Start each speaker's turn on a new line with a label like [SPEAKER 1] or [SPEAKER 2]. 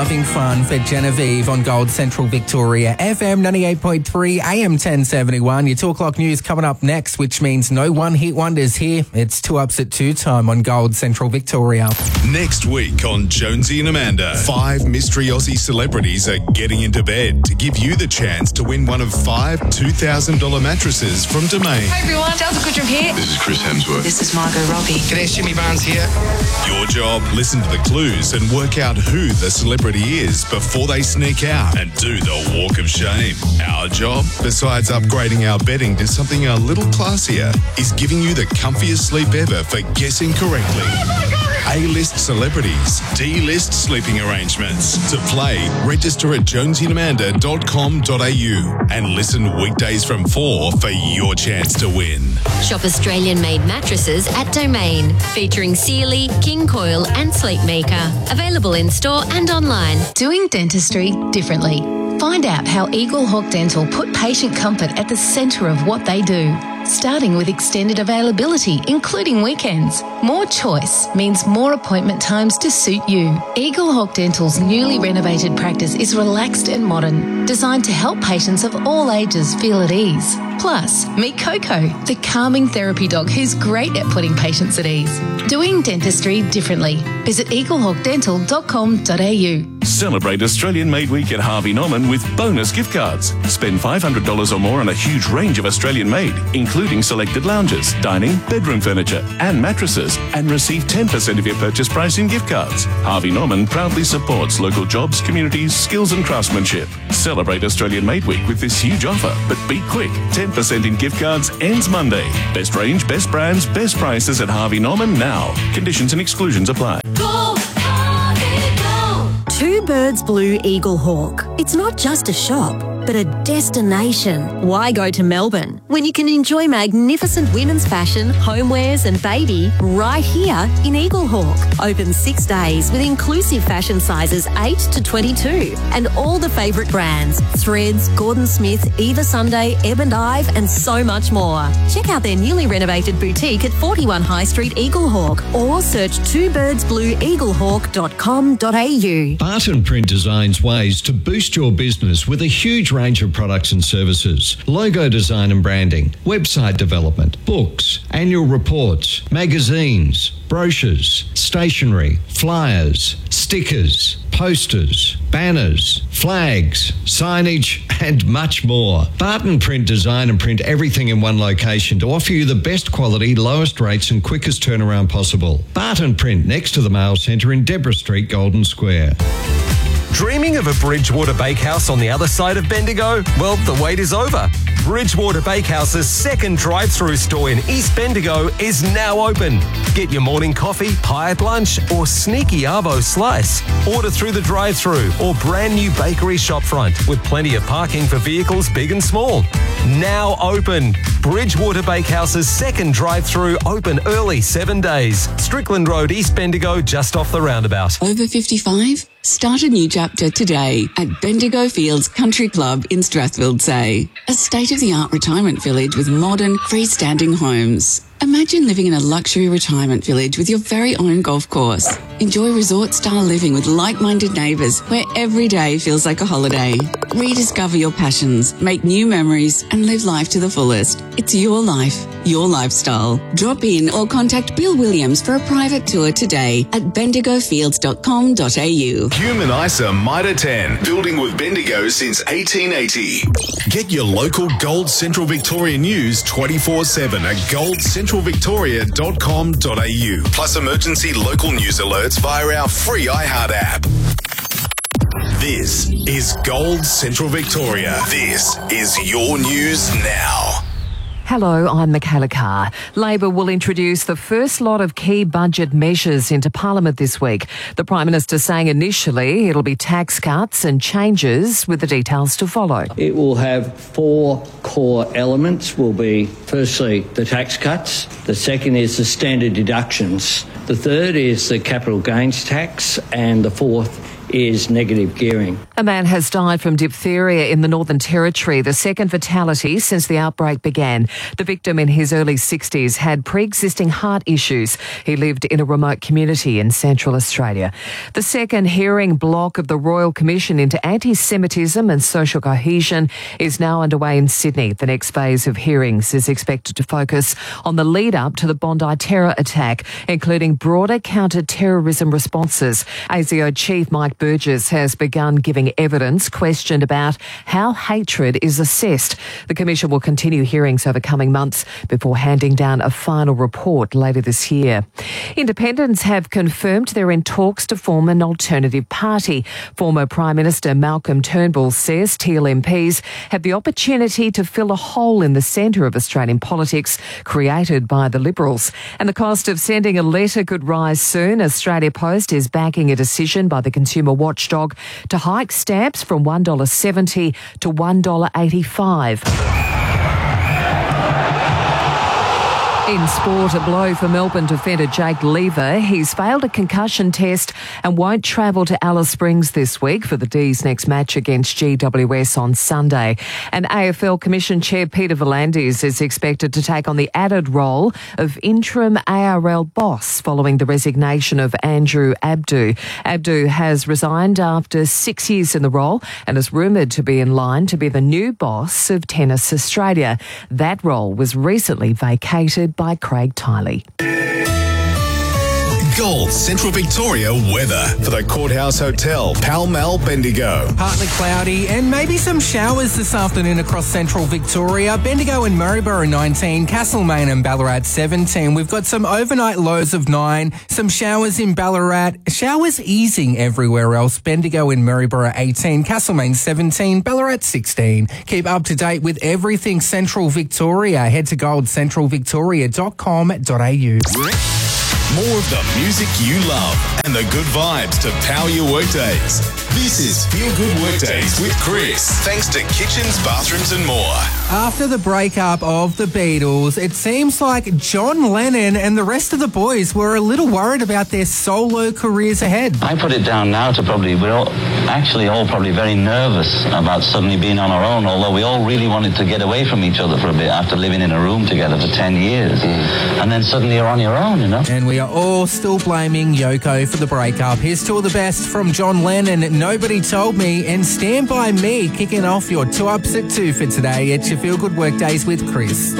[SPEAKER 1] Having fun for Genevieve on Gold Central Victoria, FM 98.3, AM 1071. Your 2 o'clock news coming up next, which means no one-hit wonders here. It's 2 Ups at 2 time on Gold Central Victoria.
[SPEAKER 2] Next week on Jonesy and Amanda, 5 mystery Aussie celebrities are getting into bed to give you the chance to win one of 5 $2,000 mattresses from Domain.
[SPEAKER 3] Hi everyone, Delta Goodrum here.
[SPEAKER 4] This is Chris Hemsworth.
[SPEAKER 3] This is Margot Robbie.
[SPEAKER 5] G'day, Jimmy Barnes here.
[SPEAKER 2] Your job, listen to the clues and work out who the celebrity is before they sneak out and do the walk of shame. Our job, besides upgrading our bedding to something a little classier, is giving you the comfiest sleep ever for guessing correctly. A-list celebrities, D-list sleeping arrangements. To play, register at jonesyandamanda.com.au and listen weekdays from 4 for your chance to win.
[SPEAKER 6] Shop Australian-made mattresses at Domain, featuring Sealy, King Coil and Sleepmaker. Available in store and online.
[SPEAKER 7] Doing dentistry differently. Find out how Eagle Hawk Dental put patient comfort at the centre of what they do. Starting with extended availability, including weekends. More choice means more appointment times to suit you. Eagle Hawk Dental's newly renovated practice is relaxed and modern, designed to help patients of all ages feel at ease. Plus, meet Coco, the calming therapy dog who's great at putting patients at ease. Doing dentistry differently. Visit eaglehawkdental.com.au.
[SPEAKER 8] Celebrate Australian Made Week at Harvey Norman with bonus gift cards. Spend $500 or more on a huge range of Australian made, including selected lounges, dining, bedroom furniture and mattresses, and receive 10% of your purchase price in gift cards. Harvey Norman proudly supports local jobs, communities, skills and craftsmanship. Celebrate Australian Made Week with this huge offer, but be quick. 10% in gift cards ends Monday. Best range, best brands, best prices at Harvey Norman now. Conditions and exclusions apply.
[SPEAKER 6] Go, Harvey, go!
[SPEAKER 9] Two Birds Blue Eagle Hawk. It's not just a shop, but a destination. Why go to Melbourne when you can enjoy magnificent women's fashion, homewares and baby right here in Eagle Hawk? Open 6 days with inclusive fashion sizes 8 to 22 and all the favourite brands, Threads, Gordon Smith, Eva Sunday, Ebb and Ive and so much more. Check out their newly renovated boutique at 41 High Street, Eagle Hawk, or search twobirdsblueeaglehawk.com.au.
[SPEAKER 10] Barton Print designs ways to boost your business with a huge range of products and services, logo design and branding, website development, books, annual reports, magazines, brochures, stationery, flyers, stickers, posters, banners, flags, signage and much more. Barton Print design and print everything in one location to offer you the best quality, lowest rates and quickest turnaround possible. Barton Print next to the Mail Centre in Deborah Street, Golden Square.
[SPEAKER 11] Dreaming of a Bridgewater Bakehouse on the other side of Bendigo? Well, the wait is over. Bridgewater Bakehouse's second drive-through store in East Bendigo is now open. Get your morning coffee, hired lunch or sneaky arvo slice. Order through the drive-through or brand new bakery shopfront with plenty of parking for vehicles big and small. Now open. Bridgewater Bakehouse's second drive-through open early 7 days. Strickland Road, East Bendigo, just off the roundabout.
[SPEAKER 12] Over 55? Start a new chapter today at Bendigo Fields Country Club in Strathfield Say, a state-of-the-art retirement village with modern, freestanding homes. Imagine living in a luxury retirement village with your very own golf course. Enjoy resort-style living with like-minded neighbours where every day feels like a holiday. Rediscover your passions, make new memories and live life to the fullest. It's your life, your lifestyle. Drop in or contact Bill Williams for a private tour today at bendigofields.com.au.
[SPEAKER 2] Human ISA Mitre 10, building with Bendigo since 1880. Get your local Gold Central Victoria news 24/7 at goldcentralvictoria.com.au. Plus emergency local news alerts via our free iHeart app. This is Gold Central Victoria. This is your news now.
[SPEAKER 13] Hello, I'm Michaela Carr. Labor will introduce the first lot of key budget measures into Parliament this week. The Prime Minister saying initially it'll be tax cuts and changes with the details to follow.
[SPEAKER 14] It will have 4 core elements. Will be firstly the tax cuts. The second is the standard deductions. The third is the capital gains tax. And the fourth is negative gearing.
[SPEAKER 13] A man has died from diphtheria in the Northern Territory, the second fatality since the outbreak began. The victim, in his early 60s, had pre-existing heart issues. He lived in a remote community in Central Australia. The second hearing block of the Royal Commission into Anti-Semitism and Social Cohesion is now underway in Sydney. The next phase of hearings is expected to focus on the lead-up to the Bondi terror attack, including broader counter-terrorism responses. ASIO Chief Mike Burgess has begun giving evidence questioned about how hatred is assessed. The Commission will continue hearings over coming months before handing down a final report later this year. Independents have confirmed they're in talks to form an alternative party. Former Prime Minister Malcolm Turnbull says Teal MPs have the opportunity to fill a hole in the centre of Australian politics created by the Liberals. And the cost of sending a letter could rise soon. Australia Post is backing a decision by the consumer watchdog to hike stamps from $1.70 to $1.85. In sport, a blow for Melbourne defender Jake Lever. He's failed a concussion test and won't travel to Alice Springs this week for the D's next match against GWS on Sunday. And AFL Commission Chair Peter V'landys is expected to take on the added role of interim ARL boss following the resignation of Andrew Abdu. Abdu has resigned after 6 years in the role and is rumoured to be in line to be the new boss of Tennis Australia. That role was recently vacated by Craig Tiley.
[SPEAKER 2] Gold Central Victoria weather for the Courthouse Hotel, Pall Mall, Bendigo.
[SPEAKER 1] Partly cloudy and maybe some showers this afternoon across Central Victoria. Bendigo and Maryborough 19, Castlemaine and Ballarat 17. We've got some overnight lows of 9, some showers in Ballarat, showers easing everywhere else. Bendigo and Maryborough 18, Castlemaine 17, Ballarat 16. Keep up to date with everything Central Victoria. Head to goldcentralvictoria.com.au.
[SPEAKER 2] More of the music you love and the good vibes to power your workdays. This is Feel Good Workdays with Chris. Thanks to kitchens, bathrooms and more.
[SPEAKER 1] After the breakup of the Beatles, it seems like John Lennon and the rest of the boys were a little worried about their solo careers ahead.
[SPEAKER 4] I put it down now to we're all probably very nervous about suddenly being on our own, although we all really wanted to get away from each other for a bit after living in a room together for 10 years. And then suddenly you're on your own, you know.
[SPEAKER 1] And we are all still blaming Yoko for the breakup. Here's to all the best from John Lennon, Nobody Told Me, and Stand By Me, kicking off your 2 Ups at 2 for today. It's your Feel Good Workdays with Chris.